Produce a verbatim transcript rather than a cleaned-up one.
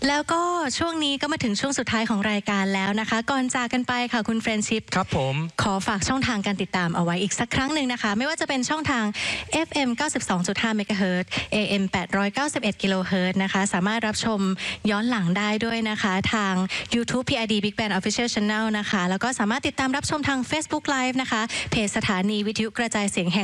แล้วก็ช่วงนี้ก็มาถึงช่วงสุดท้ายของรายการแล้วนะคะก่อนจากกันไปค่ะคุณเฟรนชิพครับผมขอฝากช่องทางการติดตามเอาไว้อีกสักครั้งหนึ่งนะคะไม่ว่าจะเป็นช่องทาง เอฟ เอ็ม เก้าสิบสองจุดห้า เมกะเฮิรตซ์ เอ เอ็ม แปดร้อยเก้าสิบเอ็ด กิโลเฮิรตซ์นะคะสามารถรับชมย้อนหลังได้ด้วยนะคะทาง YouTube พี ไอ ดี Big Band Official Channel นะคะแล้วก็สามารถติดตามรับชมทาง Facebook Live นะคะเพจสถานีวิทยุกระจายเสียงแห่ง